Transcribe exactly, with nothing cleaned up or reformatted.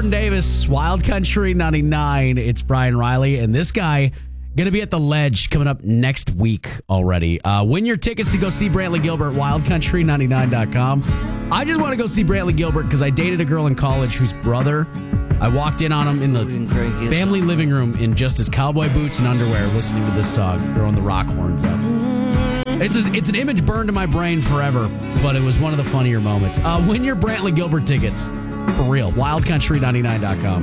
Jordan Davis, Wild Country ninety-nine. It's Brian Riley, and this guy going to be at the Ledge coming up next week already. Uh, win your tickets to go see Brantley Gilbert, wild country ninety-nine dot com. I just want to go see Brantley Gilbert because I dated a girl in college whose brother, I walked in on him in the family living room in just his cowboy boots and underwear listening to this song, throwing the rock horns up. It's a, it's an image burned in my brain forever, but it was one of the funnier moments. Uh, win your Brantley Gilbert tickets. For real. wild country ninety-nine dot com.